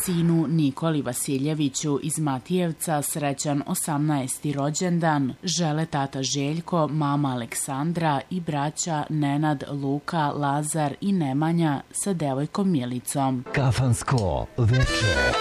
sinu Nikoli Vasiljeviću iz Matijevca srećan 18. rođendan žele tata Željko, mama Aleksandra i braća Nenad, Luka, Lazar i Nemanja sa devojkom Milicom. Kafansko veče.